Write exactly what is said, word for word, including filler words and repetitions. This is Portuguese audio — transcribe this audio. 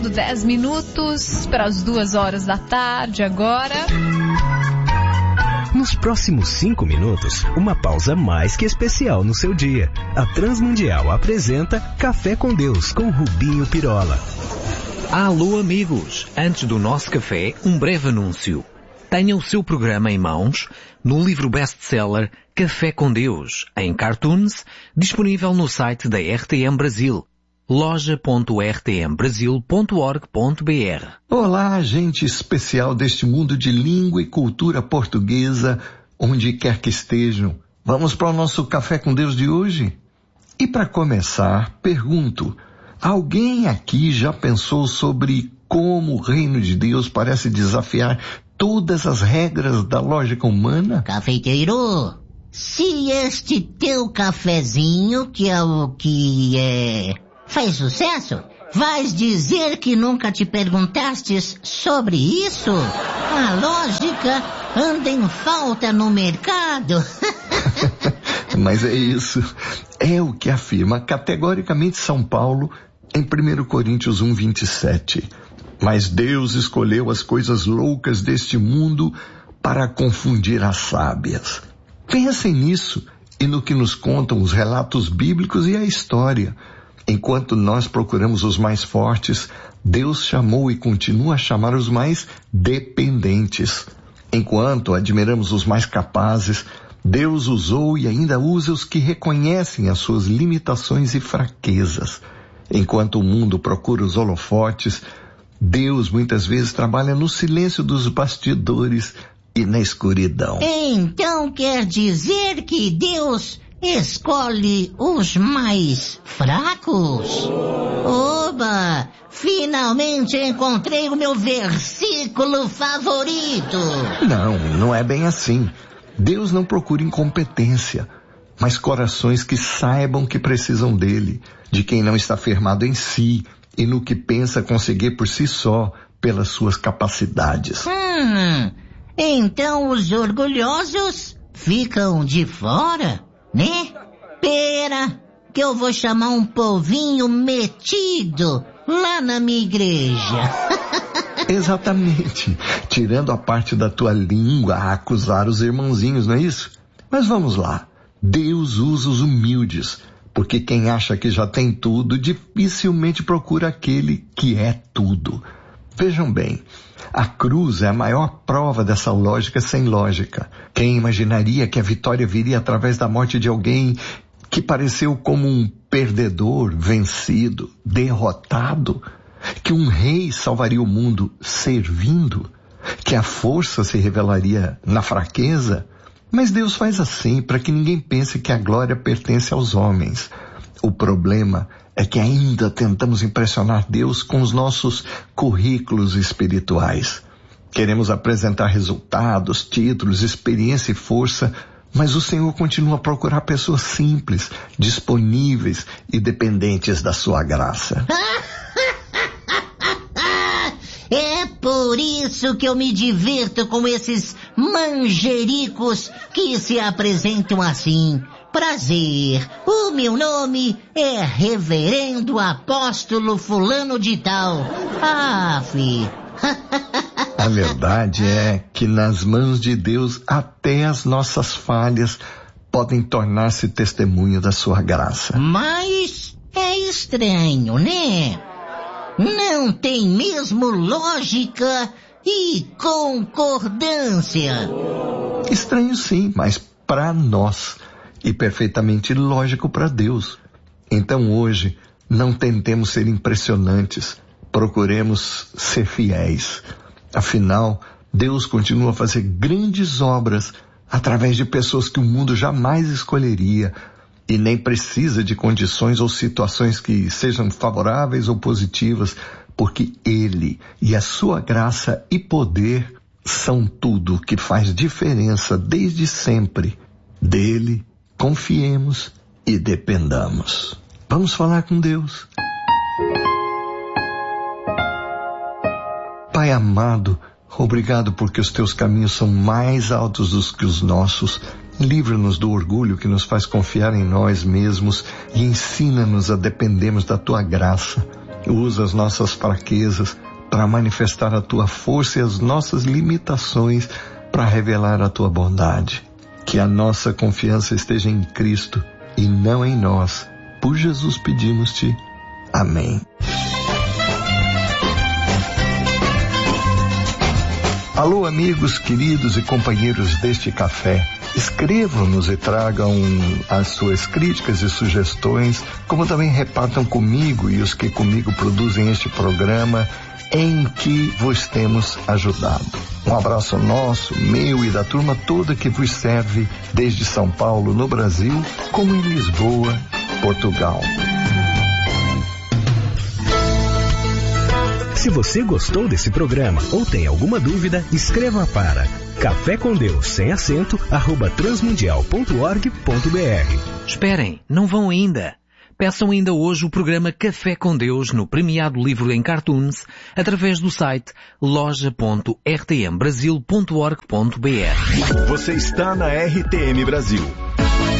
Dez minutos para as duas horas da tarde agora. Nos próximos cinco minutos, uma pausa mais que especial no seu dia. A Transmundial apresenta Café com Deus com Rubinho Pirola. Alô amigos, antes do nosso café, um breve anúncio. Tenha o seu programa em mãos no livro best-seller Café com Deus, em cartoons, disponível no site da R T M Brasil. loja ponto r t m brasil ponto org ponto b r. Olá, gente especial deste mundo de língua e cultura portuguesa, onde quer que estejam. Vamos para o nosso Café com Deus de hoje? E para começar, pergunto, alguém aqui já pensou sobre como o reino de Deus parece desafiar todas as regras da lógica humana? Cafeiteiro, se este teu cafezinho, que é o que é... faz sucesso? Vais dizer que nunca te perguntastes sobre isso? A lógica anda em falta no mercado. Mas é isso. É o que afirma categoricamente São Paulo em primeiro Coríntios um, vinte e sete. Mas Deus escolheu as coisas loucas deste mundo para confundir as sábias. Pensem nisso e no que nos contam os relatos bíblicos e a história. Enquanto nós procuramos os mais fortes, Deus chamou e continua a chamar os mais dependentes. Enquanto admiramos os mais capazes, Deus usou e ainda usa os que reconhecem as suas limitações e fraquezas. Enquanto o mundo procura os holofotes, Deus muitas vezes trabalha no silêncio dos bastidores e na escuridão. Então quer dizer que Deus escolhe os mais fracos? Oba! Finalmente encontrei o meu versículo favorito. Não, não é bem assim. Deus não procura incompetência, mas corações que saibam que precisam dele, de quem não está firmado em si e no que pensa conseguir por si só, pelas suas capacidades. Hum, então os orgulhosos ficam de fora, né? Pera, que eu vou chamar um povinho metido lá na minha igreja. Exatamente. Tirando a parte da tua língua a acusar os irmãozinhos, não é isso? Mas vamos lá. Deus usa os humildes, porque quem acha que já tem tudo dificilmente procura aquele que é tudo. Vejam bem, a cruz é a maior prova dessa lógica sem lógica. Quem imaginaria que a vitória viria através da morte de alguém que pareceu como um perdedor, vencido, derrotado? Que um rei salvaria o mundo servindo? Que a força se revelaria na fraqueza? Mas Deus faz assim para que ninguém pense que a glória pertence aos homens. O problema é que ainda tentamos impressionar Deus com os nossos currículos espirituais. Queremos apresentar resultados, títulos, experiência e força, mas o Senhor continua a procurar pessoas simples, disponíveis e dependentes da sua graça. É por isso que eu me divirto com esses manjericos que se apresentam assim. Prazer, o meu nome é Reverendo Apóstolo Fulano de Tal. Ah, fi. A verdade é que nas mãos de Deus até as nossas falhas podem tornar-se testemunho da sua graça. Mas é estranho, né? Não tem mesmo lógica e concordância. Estranho sim, mas para nós, e perfeitamente lógico para Deus. Então hoje, não tentemos ser impressionantes, procuremos ser fiéis. Afinal, Deus continua a fazer grandes obras através de pessoas que o mundo jamais escolheria e nem precisa de condições ou situações que sejam favoráveis ou positivas, porque Ele e a sua graça e poder são tudo que faz diferença desde sempre. Dele, confiemos e dependamos. Vamos falar com Deus. Pai amado, obrigado porque os teus caminhos são mais altos do que os nossos. Livra-nos do orgulho que nos faz confiar em nós mesmos e ensina-nos a dependermos da tua graça. Usa as nossas fraquezas para manifestar a tua força e as nossas limitações para revelar a tua bondade. Que a nossa confiança esteja em Cristo e não em nós. Por Jesus pedimos-te. Amém. Alô, amigos queridos e companheiros deste café. Escrevam-nos e tragam as suas críticas e sugestões, como também repartam comigo e os que comigo produzem este programa em que vos temos ajudado. Um abraço nosso, meu e da turma toda que vos serve desde São Paulo, no Brasil, como em Lisboa, Portugal. Se você gostou desse programa ou tem alguma dúvida, escreva para café com Deus sem acento arroba transmundial ponto org ponto br. Esperem, não vão ainda. Peçam ainda hoje o programa Café com Deus no premiado livro em cartoons através do site loja ponto r t m brasil ponto org ponto b r. Você está na R T M Brasil.